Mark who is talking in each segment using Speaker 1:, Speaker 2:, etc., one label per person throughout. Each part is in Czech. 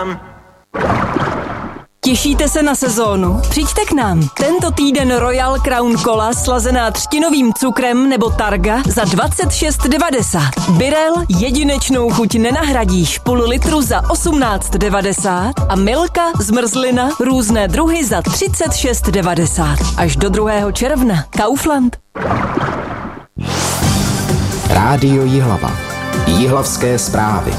Speaker 1: Těšíte se na sezónu? Přijďte k nám. Tento týden Royal Crown Cola slazená třtinovým cukrem nebo Targa za 26,90. Birel jedinečnou chuť nenahradíš, půl litru za 18,90 a Milka zmrzlina různé druhy za 36,90. Až do 2. června. Kaufland.
Speaker 2: Rádio Jihlava. Jihlavské zprávy.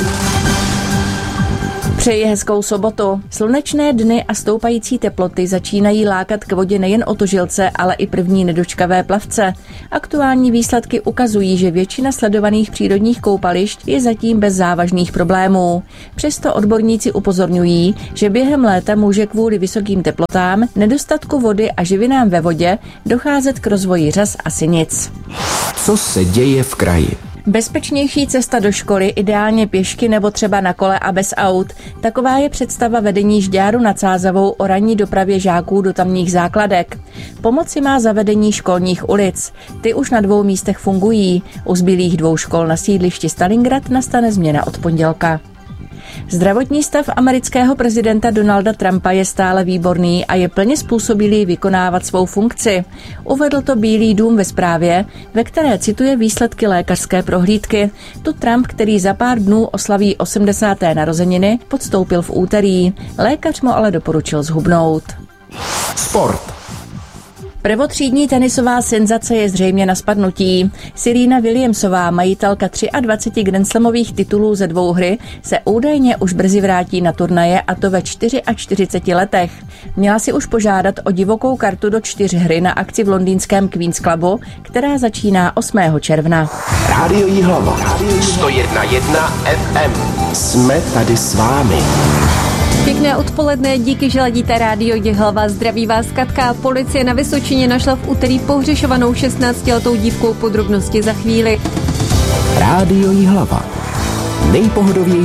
Speaker 3: Přeji hezkou sobotu. Slunečné dny a stoupající teploty začínají lákat k vodě nejen otožilce, ale i první nedočkavé plavce. Aktuální výsledky ukazují, že většina sledovaných přírodních koupališť je zatím bez závažných problémů. Přesto odborníci upozorňují, že během léta může kvůli vysokým teplotám, nedostatku vody a živinám ve vodě docházet k rozvoji řas a sinic.
Speaker 2: Co se děje v kraji?
Speaker 3: Bezpečnější cesta do školy, ideálně pěšky nebo třeba na kole a bez aut. Taková je představa vedení Žďáru nad Sázavou o ranní dopravě žáků do tamních základek. Pomoci má zavedení školních ulic. Ty už na 2 místech fungují. U zbylých 2 škol na sídlišti Stalingrad nastane změna od pondělka. Zdravotní stav amerického prezidenta Donalda Trumpa je stále výborný a je plně způsobilý vykonávat svou funkci. Uvedl to Bílý dům ve zprávě, ve které cituje výsledky lékařské prohlídky. Tu Trump, který za pár dnů oslaví 80. narozeniny, podstoupil v úterý. Lékař mu ale doporučil zhubnout.
Speaker 2: Sport.
Speaker 3: Prvotřídní tenisová senzace je zřejmě na spadnutí. Serena Williamsová, majitelka 23 grandslamových titulů ze 2 hry, se údajně už brzy vrátí na turnaje, a to ve 44 letech. Měla si už požádat o divokou kartu do 4 hry na akci v londýnském Queen's Clubu, která začíná 8. června.
Speaker 2: Rádio Jihlava. 101,1 FM. Jsme tady s vámi.
Speaker 4: Pěkné odpoledne, díky, že ladíte Rádio Jihlava. Zdraví vás Katka. Policie na Vysočině našla v úterý pohřešovanou 16letou dívku. Podrobnosti za chvíli.
Speaker 2: Rádio Jihlava. Nejpohodovější